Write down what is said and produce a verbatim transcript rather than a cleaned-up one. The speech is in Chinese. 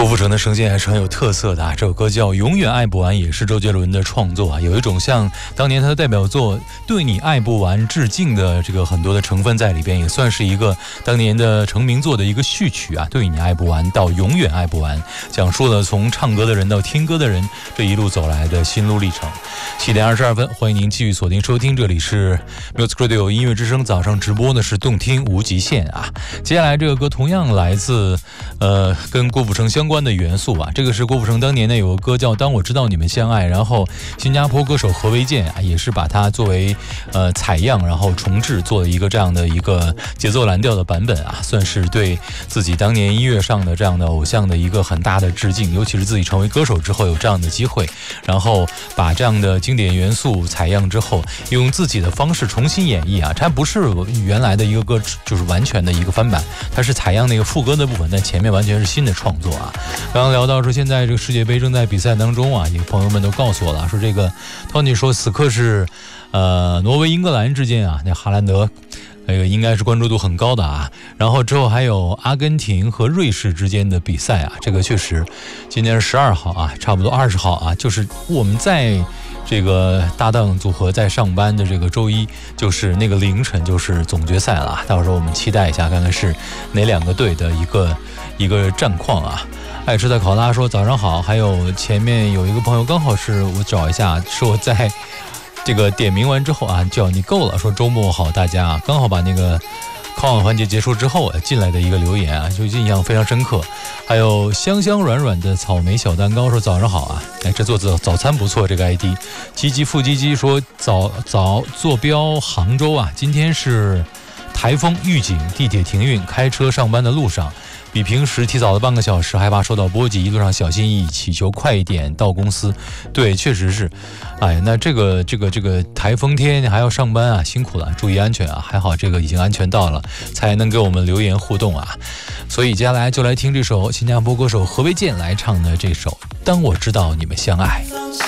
郭富城的声线还是很有特色的啊，这首歌叫《永远爱不完》，也是周杰伦的创作啊，有一种像当年他的代表作《对你爱不完》致敬的这个很多的成分在里边，也算是一个当年的成名作的一个序曲啊，《对你爱不完》到《永远爱不完》，讲述了从唱歌的人到听歌的人这一路走来的心路历程。七点二十二分，欢迎您继续锁定收听，这里是 Music Radio 音乐之声，早上直播的是动听无极限啊。接下来这个歌同样来自呃跟郭富城相关的元素啊，这个是郭富城当年呢有个歌叫《当我知道你们相爱》，然后新加坡歌手何维健啊也是把它作为呃采样，然后重制做了一个这样的一个节奏蓝调的版本啊，算是对自己当年音乐上的这样的偶像的一个很大的致敬，尤其是自己成为歌手之后有这样的机会，然后把这样的经典元素采样之后，用自己的方式重新演绎啊，它不是原来的一个歌就是完全的一个翻版，它是采样那个副歌的部分，但前面完全是新的创作啊。刚刚聊到说现在这个世界杯正在比赛当中啊，也朋友们都告诉我了，说这个 Tony 说此刻是呃挪威英格兰之间啊，那哈兰德那个应该是关注度很高的啊，然后之后还有阿根廷和瑞士之间的比赛啊，这个确实今天是十二号啊，差不多二十号啊，就是我们在这个搭档组合在上班的这个周一，就是那个凌晨就是总决赛了啊，到时候我们期待一下，看看是哪两个队的一个一个战况啊。爱吃的考拉说早上好，还有前面有一个朋友刚好是我找一下，是我在这个点名完之后啊，叫你够了，说周末好大家，刚好把那个考网环节结束之后进来的一个留言啊，就印象非常深刻。还有香香软软的草莓小蛋糕说早上好啊，哎，这做早早餐不错，这个 I D。吉吉富吉吉说早早坐标杭州啊，今天是台风预警，地铁停运，开车上班的路上。比平时提早了半个小时，害怕受到波及，一路上小心翼翼，祈求快一点到公司。对，确实是，哎，那这个这个这个台风天还要上班啊，辛苦了，注意安全啊！还好这个已经安全到了，才能给我们留言互动啊。所以接下来就来听这首新加坡歌手何维健来唱的这首《当我知道你们相爱》。